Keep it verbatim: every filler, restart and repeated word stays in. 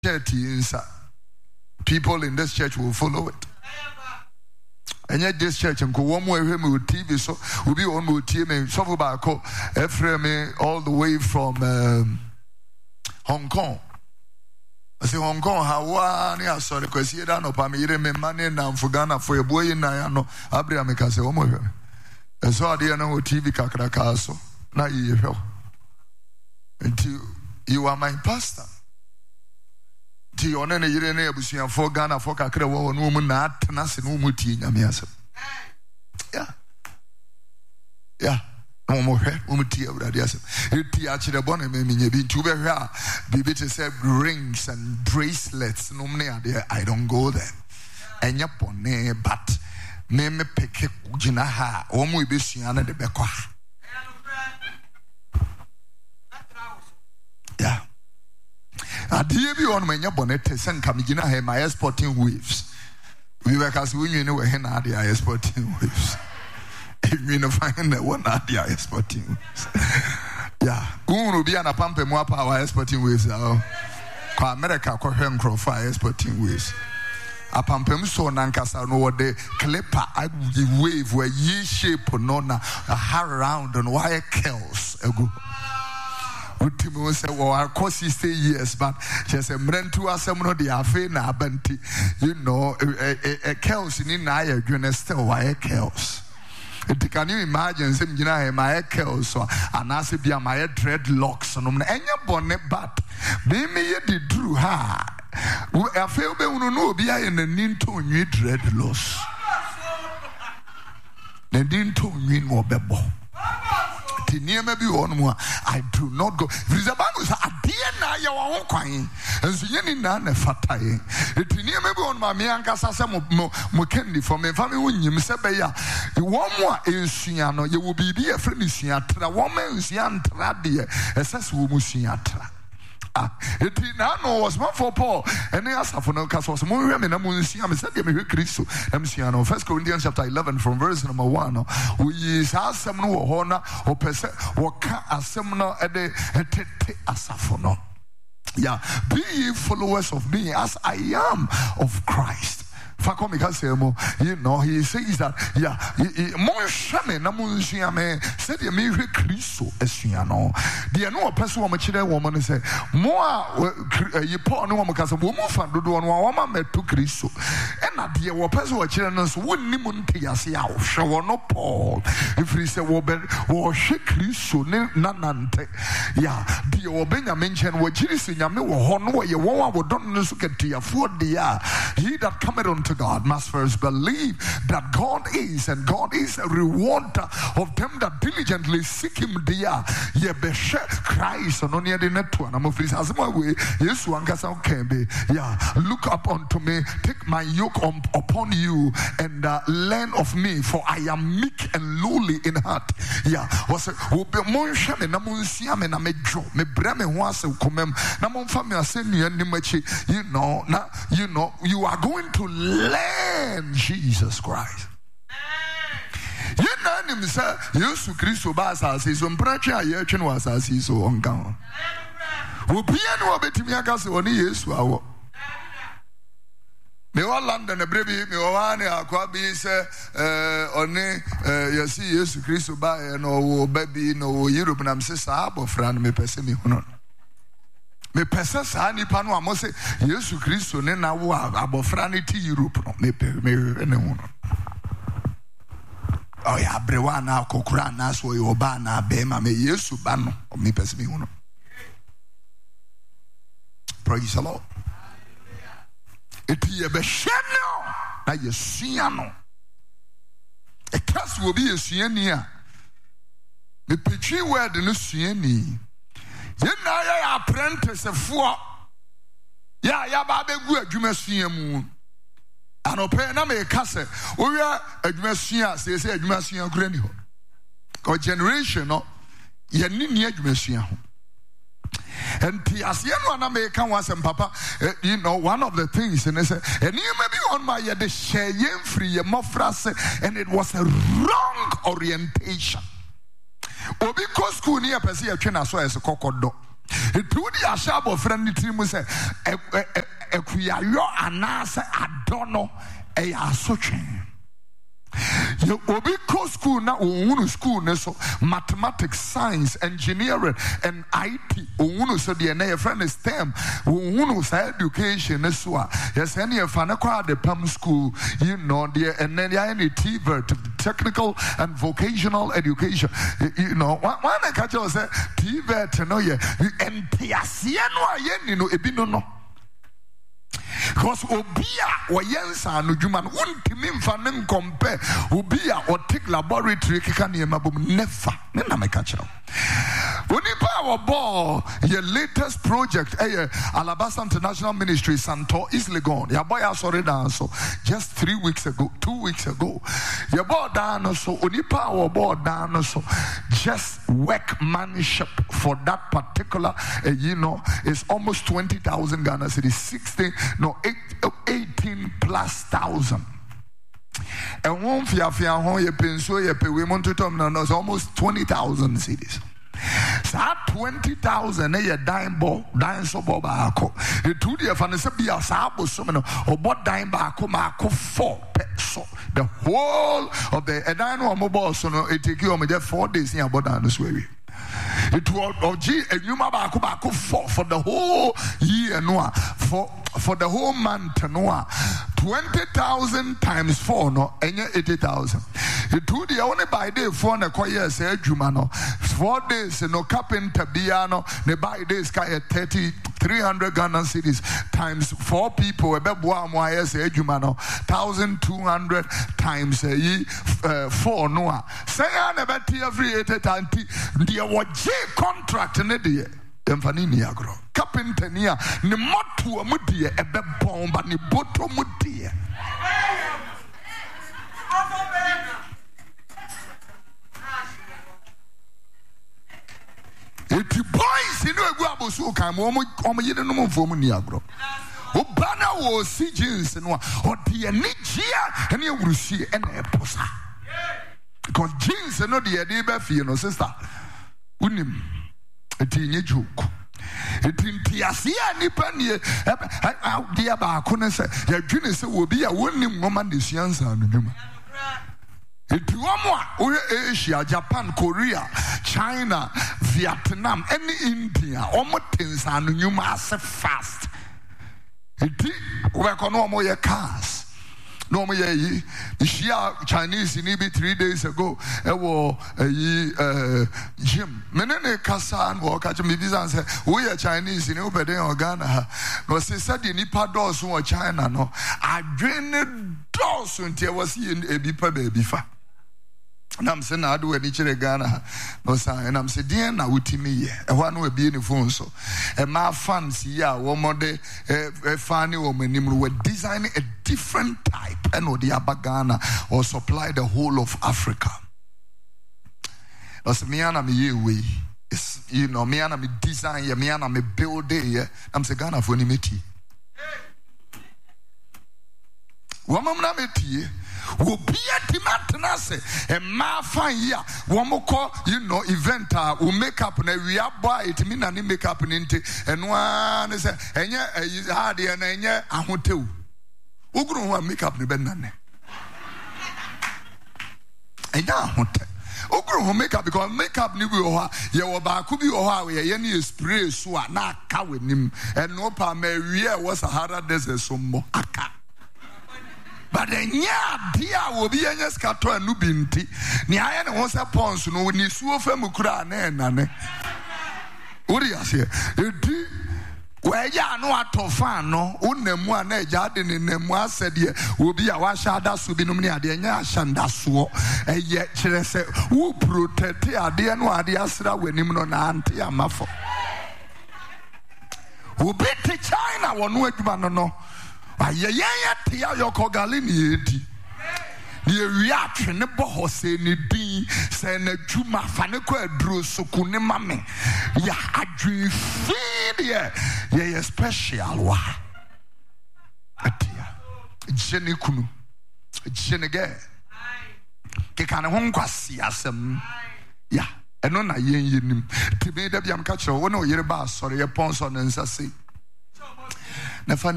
people in this church will follow it. And yet this church and go one more with T V so will be on with T V so back Ephraim all the way from um, Hong Kong. I say Hong Kong how near sorry because you don't know Pamir me money now for Ghana for a boy in Nayano Abraham can say Omo. And so I didn't know T V Kakraka so now you know. Until you are my pastor. Ti onene yire na ebusuan for Ghana for kakra wo no mu na atena se no mu tie nyame asem. Yeah. Yeah. No mo hwe mo tie awurade asem. E tie a kire bone me menye bi nti wo be hwe a bibi te say rings and bracelets no me ade I don't go there. Enya bone but me me peke gina ha wo mo ebesuan na de bekwa. Yeah. I dear be on my bonnet, San Camigina, my exporting waves. We were as we knew when I the exporting waves. If you know, find that one at the exporting waves. Yeah, Unu be an a pump and more power exporting waves. America, Cohen Crowfire exporting waves. A pumpem so Nankasa no the clipper, I wave where ye shape nona a hair round and wire curls. Ultimo say, well, our course is years, but just a mrentu asemno de afe na abanti. You know, a chaos in Naya, you still why chaos. Can you imagine some you know my chaos or and as be my dreadlocks and any bonnet but be me the drew ha. I feel be no be in the ninto new dreadlocks. The ninto win more bebo. Near maybe one more. I do not go. Visabanus a dear na ya wa kwan. Enso yeni na na fatai. It near maybe on my mianka sasa mo mo kendi for me family unyim se be ya. One more ensua no ye will be be a friend ensua tra. One man ensua tra de. Esas wo musua tra. Ah, it now no was one for Paul, and they asked for no cast was more women. I'm going to see him. Said, "Give me Christ." I'm seeing First Corinthians chapter eleven from verse number one. We is asem no honor or pese or ka asem no ede etete asafono. Yeah, be ye followers of me as I am of Christ. You know, he says that, yeah, more shaman, Namunsiame said, You may hear Christo, as you know. The no person, woman, woman, say, More you poor no woman, because a woman found to do one woman met to Christo. And not the war person, what children wouldn't even tea as you show no Paul. If he said, Woman, or she Christo, nanante. Yeah, the Obenya mentioned what Jesus in Yami or Honor, your woman would don't look at the afford the he that cometh unto God must first believe that God is, and God is a rewarder of them that diligently seek Him. Dear, ye be Christ, and only the network. I'm afraid as my way. Yes, one can be. Yeah, look up unto me, take my yoke on, upon you, and uh, learn of me, for I am meek and lowly in heart. Yeah, was it? Will be more shame. Namun siam and amejo me breme was a comem. Namun family I send you any much. You know, now you know you are going to learn Jesus Christ. You know him, sir. Jesus Christ was as his own preacher. Yerchin was as his own gown. Will be no bit me a gas on years. Me all London a baby, me one a quabi say, only you see Jesus Christ by no baby no Europe and I'm sister abo friend me pesemi hunon. Me pesa sa nipa no amo se Yesu Kristo ne na wo abofra ne ti Europe no me me ne hu no oh ya brewa na kokura na so yo ba na be ma me Yesu ba no me pesa me hu no. Praise the Lord. It ye be sheno na Yesu no e class will be Yesu ni a me pichi word no suani. You know, ya apprentice for ya ya babe gu adwumasua mu anope na me kase wo ya adwumasua say say adwumasua kura ni ho ko generation no ye ni ni adwumasua ho and as you know na me kan wasem papa you know one of the things and they say and you maybe on my the share free ye mofrase and it was a wrong orientation. Obi ko school ni apese ya twe na so es kokodo Etu di ashabo friend ni tiri mu se ekuyayo anase adono e asotwen. You obi ko school na owunu school ne so mathematics, science, engineering and I T owunu so de na your friend is STEM owunu sa education ne so a yes any fa na kwa the P A M school you know there and then there any T V E T technical and vocational education you know one na ka tell say T V E T no ye entiasia no aye ni no ebi no no. Because Obia or Yensa no Juman won't mean fanning compare Obia or take laboratory can never never make catch up. When you power ball your latest project eh Alabasta International Ministry Santo is gone. Your boy has already done so just three weeks ago, two weeks ago. Your boy down so when you power ball down so just workmanship for that particular uh, you know is almost twenty thousand Ghana cedis, sixteen no eight, eighteen plus thousand. And one fia fia hon ye penso ye pe we monto tom no no almost twenty thousand cedis. So twenty thousand eh dime ball dime so ball baako. The two dia fa ne se bia sa abosom no obo dime baako maako four peso. The whole of the a dime no mobile so no it take you on just four days in about that so we. It was oh gee and you baako baako four for the whole year no for for the whole month no twenty thousand times four no enye eighty thousand. It two the only by day four na koye say adwuma no four days no carpenter bia no ne by days ka thirty three hundred Ghana cedis times four people ebeboa mo aye say adwuma no one thousand two hundred times uh, four no say na beti every eighty tanti the woje contract ne de emfani ni agro carpenter ni a ne moto mu de ebebon ba ne boto mu de eti boys inu egu abosu kan mo mo yede no mo fo mu ni agro obana wo si jeans no o de ani gia ene awurusi ene eposa because jeans no de de be fie no sister unim eti nye joke eti ntiase nipa nie dia ba ko ne se ya dwene se wo bi a wonim ngoma ne suansa no dwuma eti womo a o Asia, Japan, Korea, China, Vietnam, any India omo tensa no nyuma ase fast eti we kono omo ye cars no me ye ishia Chinese ni be three days ago e wo yi uh gym menene kasa no ka je me visa say we ye Chinese ni obeden Ghana no say said the nipa doors wo China no adwene doors untie was ye ebi pa ba ebi fa na am say na ado ani kire Ghana no say na am say den na wutimi ye e ho na ebi ni phone so e ma fans ya wo mode e fan wo manim we design a different type and or the Ghana or supply the whole of Africa. That's me and me way. It's you know me and me design yeah, me and me build it yeah. I'm say Ghana for ni meti. Woman na meti. Wo bia timatna se e ma fan ya wo moko you know event a wo makeup na we boy it me na ni makeup ni nti eno a ne se enye ha de na enye ahotew uguru ho makeup ni benane enya ahote uguru ho makeup because makeup ni we ho ye wo ba ku bi ho a we ye ni spray so a na aka wenim eno pa ma wie wo Sahara desert so mo aka. But the nya dia will be any scatter and nubinti. Nia and was a pons no ni suo femukra nane. Urias here. Where ya no atofano, unemwa ne jardin in Nemwa said ye will be a washada subinumia de nya shandasuo, a yet chere who protect a dear no adiasra when him no auntie amafo. Who beat China one way no. Aye ye tia yoko galini edi ye react ne boho se ne din se na dwuma fa ne ko aduro soku ne mame ya adwi feed ye ye special wa atia jene kunu jene ge ke kan ho nkwasi asem ya ɛno na yɛn yɛnim timi da bi am ka kyerɛ wo na oyere ba asɔre yɛ pɔn so ne nsa sei na fa